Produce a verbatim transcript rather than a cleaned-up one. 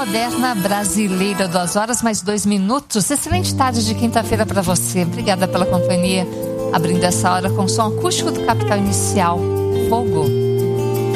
moderna brasileira, duas horas mais dois minutos. Excelente tarde de quinta-feira para você. Obrigada pela companhia. Abrindo essa hora com o som acústico do Capital Inicial, Fogo.